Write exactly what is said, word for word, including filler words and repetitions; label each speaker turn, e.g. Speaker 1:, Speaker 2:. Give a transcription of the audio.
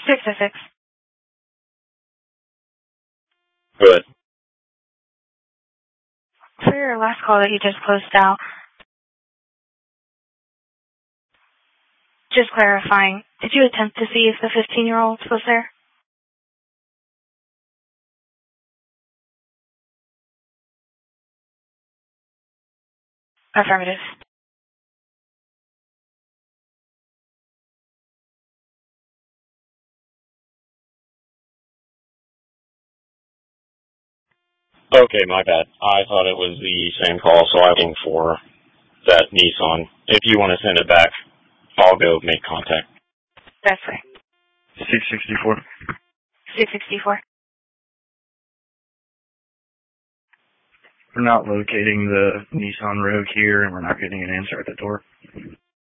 Speaker 1: Six to six.
Speaker 2: Good.
Speaker 1: For your last call that you just closed out, just clarifying, did you attempt to see if the fifteen-year-old was there? Affirmative.
Speaker 2: Okay, my bad. I thought it was the same call, so I'm looking for that Nissan. If you want to send it back, I'll go make contact.
Speaker 1: That's right.
Speaker 2: six sixty-four.
Speaker 1: six sixty-four.
Speaker 2: We're not locating the Nissan Rogue here, and we're not getting an answer at the door.